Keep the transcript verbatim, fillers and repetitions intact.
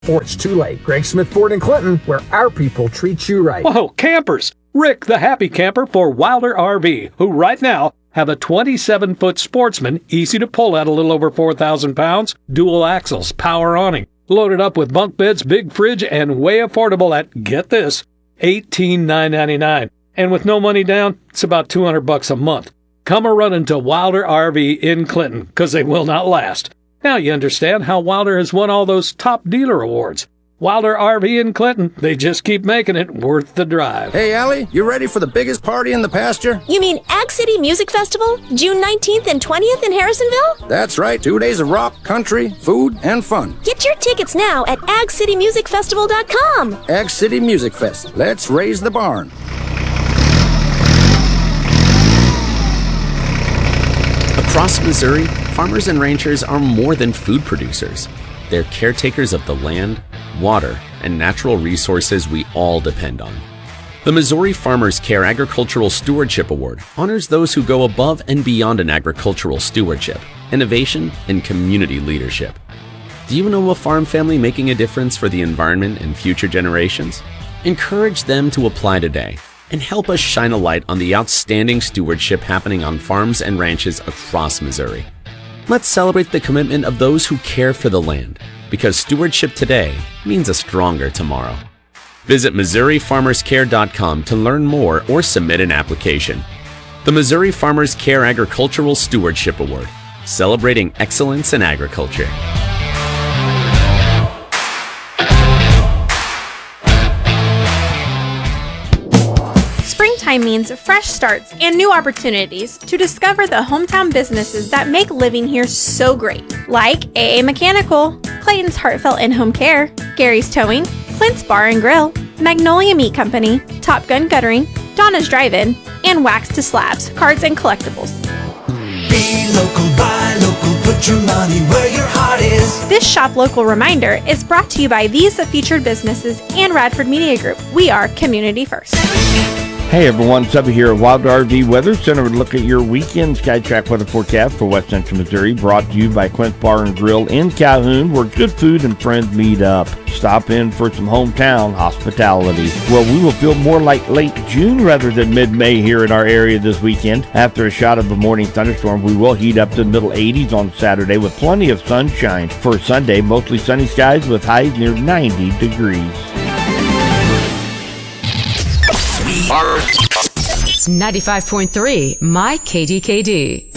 Before it's too late, Greg Smith Ford in Clinton, where our people treat you right. Whoa, campers! Rick the Happy Camper for Wilder R V, who right now have a twenty-seven foot Sportsman, easy to pull at a little over four thousand pounds, dual axles, power awning, loaded up with bunk beds, big fridge, and way affordable at, get this, eighteen thousand nine hundred ninety-nine dollars. And with no money down, it's about two hundred bucks a month. Come a running to Wilder R V in Clinton, because they will not last. Now you understand how Wilder has won all those top dealer awards. Wilder R V in Clinton, they just keep making it worth the drive. Hey, Allie, you ready for the biggest party in the pasture? You mean Ag City Music Festival, June nineteenth and twentieth in Harrisonville? That's right, two days of rock, country, food, and fun. Get your tickets now at ag city music festival dot com. Ag City Music Fest. Let's raise the barn. Across Missouri, farmers and ranchers are more than food producers. They're caretakers of the land, water, and natural resources we all depend on. The Missouri Farmers Care Agricultural Stewardship Award honors those who go above and beyond in agricultural stewardship, innovation, and community leadership. Do you know a farm family making a difference for the environment and future generations? Encourage them to apply today and help us shine a light on the outstanding stewardship happening on farms and ranches across Missouri. Let's celebrate the commitment of those who care for the land, because stewardship today means a stronger tomorrow. Visit Missouri Farmers Care dot com to learn more or submit an application. The Missouri Farmers Care Agricultural Stewardship Award, celebrating excellence in agriculture. Springtime means fresh starts and new opportunities to discover the hometown businesses that make living here so great. Like A A Mechanical, Clayton's Heartfelt In-Home Care, Gary's Towing, Clint's Bar and Grill, Magnolia Meat Company, Top Gun Guttering, Donna's Drive-In, and Wax to Slabs, Cards and Collectibles. Be local, buy local, put your money where your heart is. This Shop Local reminder is brought to you by these featured businesses and Radford Media Group. We are community first. Hey everyone, Subby here at Wilder R V Weather Center with a look at your weekend SkyTrack weather forecast for West Central Missouri, brought to you by Clint's Bar and Grill in Calhoun, where good food and friends meet up. Stop in for some hometown hospitality. Well, we will feel more like late June rather than mid-May here in our area this weekend. After a shot of a morning thunderstorm, we will heat up to the middle eighties on Saturday with plenty of sunshine. For Sunday, mostly sunny skies with highs near ninety degrees. ninety-five point three, My K D K D.